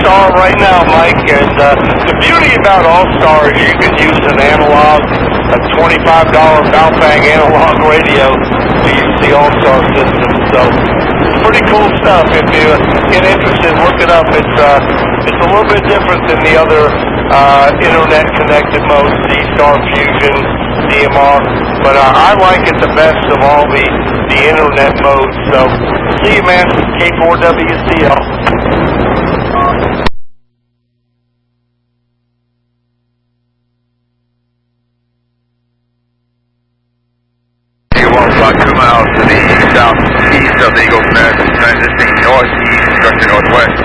All-Star right now, Mike, and the beauty about All-Star is you can use an analog, a $25 Baofeng analog radio to use the All-Star system. So it's pretty cool stuff. If you get interested, look it up. It's a little bit different than the other internet-connected modes, D-Star Fusion, DMR, but I like it the best of all the internet modes. So see you, man. K4WCL. About 2 miles to the southeast of the Eagle Pass, transitioning northeast, direction northwest.